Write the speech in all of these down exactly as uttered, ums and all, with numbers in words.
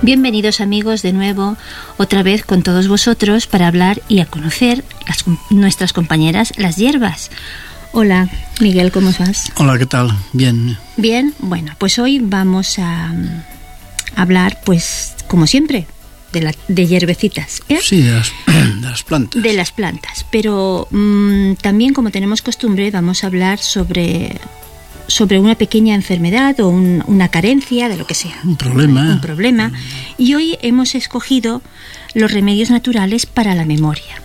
Bienvenidos amigos de nuevo, otra vez con todos vosotros para hablar y a conocer las, nuestras compañeras las hierbas. Hola Miguel, ¿cómo estás? Hola, ¿qué tal? Bien. Bien, bueno, pues hoy vamos a um, hablar, pues como siempre, de, la, de hierbecitas. ¿eh? Sí, de las, de las plantas. De las plantas, pero um, también como tenemos costumbre vamos a hablar sobre... sobre una pequeña enfermedad o un, una carencia, de lo que sea. Un problema. Un problema. Y hoy hemos escogido los remedios naturales para la memoria.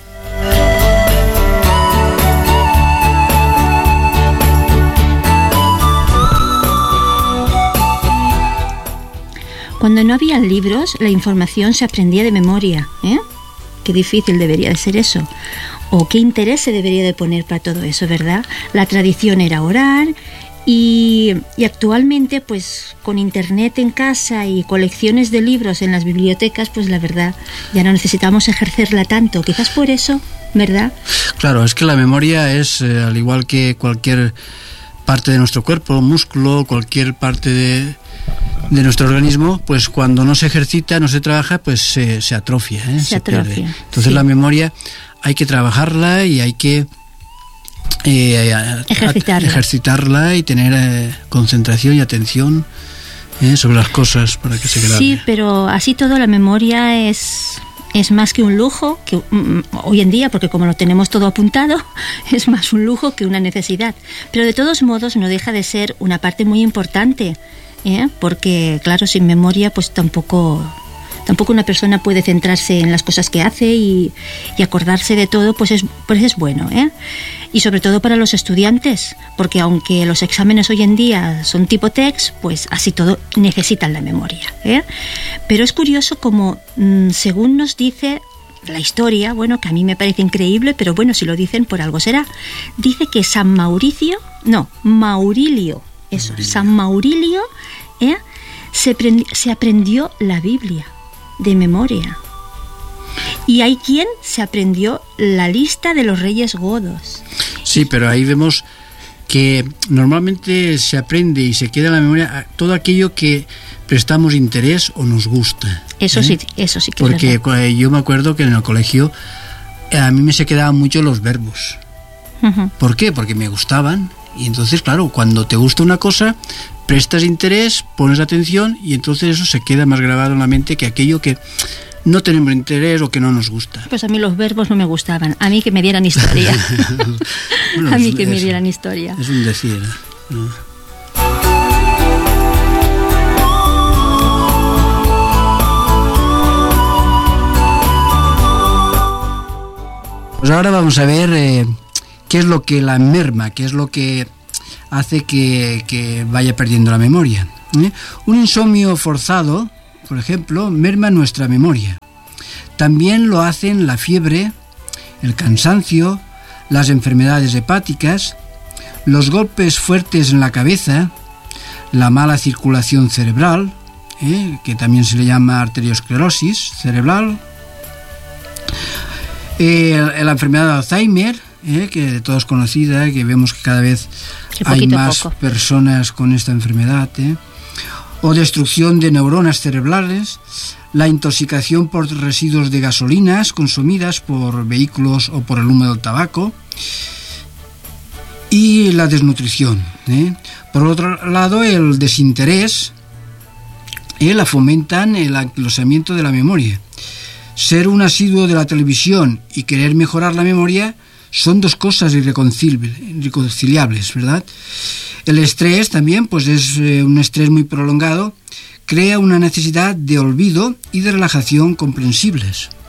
Cuando no había libros, la información se aprendía de memoria. ¿eh? Qué difícil debería de ser eso. O qué interés se debería de poner para todo eso, ¿verdad? La tradición era orar y, y actualmente, pues con internet en casa y colecciones de libros en las bibliotecas, pues la verdad, ya no necesitamos ejercerla tanto. Quizás por eso, ¿verdad? Claro, es que la memoria es, eh, al igual que cualquier parte de nuestro cuerpo, músculo, cualquier parte de... de nuestro organismo, pues cuando no se ejercita, no se trabaja, pues se, se atrofia, ¿eh? se, se atrofia, pierde. Entonces sí. La memoria hay que trabajarla y hay que eh, ejercitarla. A, ejercitarla y tener eh, concentración y atención eh, sobre las cosas para que se quede. Sí, pero así todo la memoria es... es más que un lujo, que um, hoy en día, porque como lo tenemos todo apuntado, es más un lujo que una necesidad. Pero de todos modos no deja de ser una parte muy importante, ¿eh? Porque claro, sin memoria pues tampoco, tampoco una persona puede centrarse en las cosas que hace y, y acordarse de todo, pues es, pues es bueno, ¿eh? Y sobre todo para los estudiantes, porque aunque los exámenes hoy en día son tipo text, pues así todo necesitan la memoria, ¿eh? Pero es curioso como, mmm, según nos dice la historia, bueno, que a mí me parece increíble, pero bueno, si lo dicen por algo será, dice que San Mauricio, no, Maurilio, eso, Maurilio. San Maurilio, ¿eh? se, prendi- se aprendió la Biblia de memoria. Y hay quien se aprendió la lista de los reyes godos. Sí, pero ahí vemos que normalmente se aprende y se queda en la memoria todo aquello que prestamos interés o nos gusta. Eso ¿eh? sí, eso sí que Porque es verdad. Yo me acuerdo que en el colegio a mí me se quedaban mucho los verbos. Uh-huh. ¿Por qué? Porque me gustaban. Y entonces, claro, cuando te gusta una cosa, prestas interés, pones atención y entonces eso se queda más grabado en la mente que aquello que no tenemos interés o que no nos gusta. Pues a mí los verbos no me gustaban. A mí que me dieran historia. bueno, a mí que es, me dieran historia. Es un decir. ¿no? Pues ahora vamos a ver eh, qué es lo que la merma, qué es lo que hace que, que vaya perdiendo la memoria. ¿eh? Un insomnio forzado, por ejemplo, merma nuestra memoria. También lo hacen la fiebre, el cansancio, las enfermedades hepáticas, los golpes fuertes en la cabeza, la mala circulación cerebral, ¿eh? que también se le llama arteriosclerosis cerebral, eh, la enfermedad de Alzheimer, ¿eh? que de todos conocida, que vemos que cada vez hay más poco. personas con esta enfermedad, ¿eh? o destrucción de neuronas cerebrales, la intoxicación por residuos de gasolinas consumidas por vehículos o por el humo del tabaco y la desnutrición. ¿eh? Por otro lado, el desinterés ¿eh? la fomentan el anquilosamiento de la memoria. Ser un asiduo de la televisión y querer mejorar la memoria son dos cosas irreconciliables, ¿verdad? El estrés también, pues es eh, un estrés muy prolongado, crea una necesidad de olvido y de relajación comprensibles.